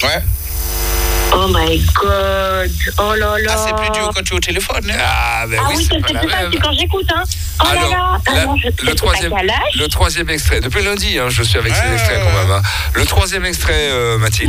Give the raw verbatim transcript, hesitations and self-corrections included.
Ouais. Oh my god. Oh là là. Ah, c'est plus dur quand tu es au téléphone. Hein. Ah, ben Ah oui, oui, c'est c'est pas c'est la plus même. facile quand j'écoute, hein. Oh Alors, là là. Ah la- non, je sais le, pas troisième, quel âge. le troisième extrait, depuis lundi, hein, je suis avec Ouais, ces extraits ouais, quand ouais. même. Hein. Le troisième extrait, euh, Mathilde.